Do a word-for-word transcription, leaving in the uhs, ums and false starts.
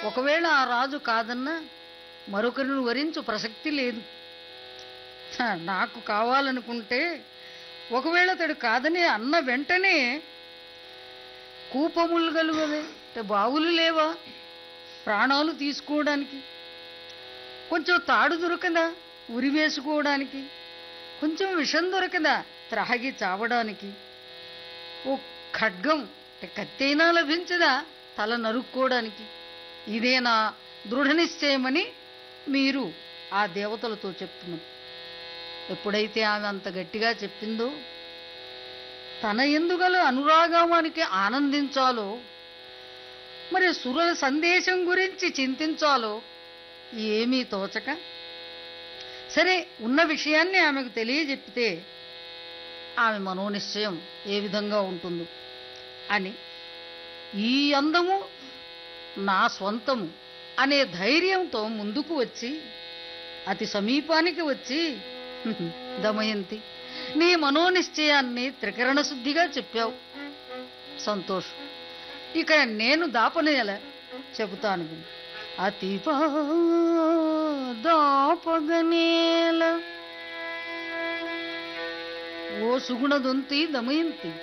ఒకవేళ ఆ రాజు కాదన్నా మరొకరిని వరించు ప్రసక్తి లేదు. హ, నాకు కావాలనుకుంటే ఒకవేళ అతడు కాదని అన్న వెంటనే కూపములు గలుగవే, అంటే బావులు లేవా ప్రాణాలు తీసుకోవడానికి? కొంచెం తాడు దొరకదా ఉరి వేసుకోవడానికి? కొంచెం విషం దొరకదా త్రాగి చావడానికి? ఓ ఖడ్గం అంటే కత్తైనా లభించదా తల నరుక్కోవడానికి? ఇదే నా దృఢ నిశ్చయమని మీరు ఆ దేవతలతో చెప్తున్నారు. ఎప్పుడైతే ఆమె అంత గట్టిగా చెప్పిందో, తన ఎందుగల అనురాగానికి ఆనందించాలో, మరి సురుల సందేశం గురించి చింతించాలో ఏమీ తోచక, సరే ఉన్న విషయాన్ని ఆమెకు తెలియజెప్పితే ఆమె మనోనిశ్చయం ఏ విధంగా ఉంటుందో అని, ఈ అందము నా స్వంతము అనే ధైర్యంతో ముందుకు వచ్చి అతి సమీపానికి వచ్చి, దమయంతి, నీ మనోనిశ్చయాన్ని త్రికరణ శుద్ధిగా చెప్పావు, సంతోషం. ఇక నేను దాపనేల చెబుతాను విను. అతివా దాపగనేల ఓ సుగుణదొంతి దమయంతి,